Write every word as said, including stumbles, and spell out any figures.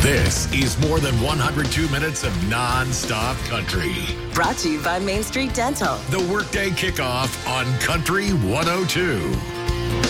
This is more than one hundred two minutes of non-stop country. Brought to you by Main Street Dental. The workday kickoff on Country one oh two.